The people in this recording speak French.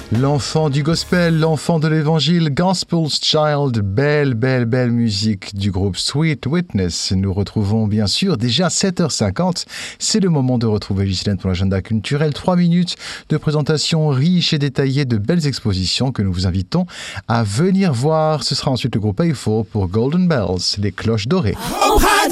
L'enfant du gospel, l'enfant de l'évangile, Gospel's Child, belle musique du groupe Sweet Witness. Nous retrouvons bien sûr déjà 7h50. C'est le moment de retrouver Ghislaine pour l'agenda culturel. 3 minutes de présentation riche et détaillée de belles expositions que nous vous invitons à venir voir. Ce sera ensuite le groupe A4 pour Golden Bells, les cloches dorées.